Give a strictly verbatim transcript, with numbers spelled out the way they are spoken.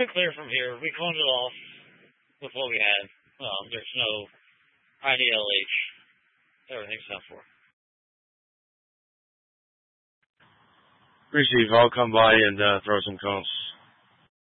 We're clear from here. We cloned it off with what we had. Um, there's no I D L H. Everything's done for. Receive. I'll come by and uh, throw some cones.